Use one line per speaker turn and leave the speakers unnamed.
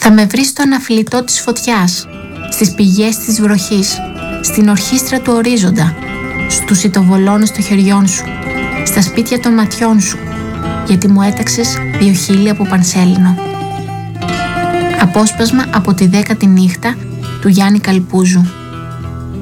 Θα με βρεις στο αναφλητό της φωτιάς, στις πηγές της βροχής, στην ορχήστρα του ορίζοντα, στους ητοβολώνες των χεριών σου, στα σπίτια των ματιών σου, γιατί μου έταξες 2 χείλη από πανσέλινο. Απόσπασμα από τη 10η νύχτα του Γιάννη Καλπούζου.